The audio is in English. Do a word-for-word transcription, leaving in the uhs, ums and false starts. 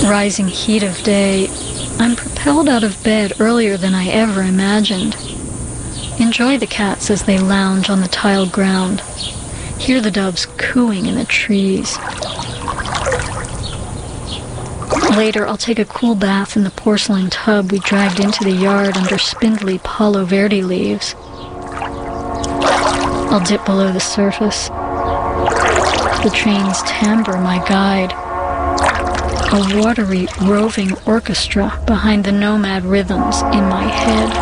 rising heat of day, I'm propelled out of bed earlier than I ever imagined. Enjoy the cats as they lounge on the tiled ground. Hear the doves cooing in the trees. Later, I'll take a cool bath in the porcelain tub we dragged into the yard under spindly Palo Verde leaves. I'll dip below the surface. The train's timbre my guide. A watery, roving orchestra behind the nomad rhythms in my head.